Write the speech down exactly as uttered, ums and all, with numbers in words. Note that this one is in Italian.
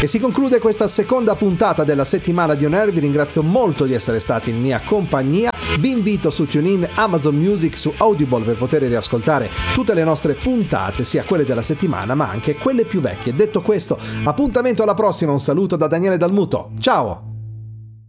E si conclude questa seconda puntata della settimana di On Air. Vi ringrazio molto di essere stati in mia compagnia. Vi invito su TuneIn, Amazon Music, su Audible per poter riascoltare tutte le nostre puntate, sia quelle della settimana ma anche quelle più vecchie. Detto questo, appuntamento alla prossima, un saluto da Daniele Dalmuto. Ciao!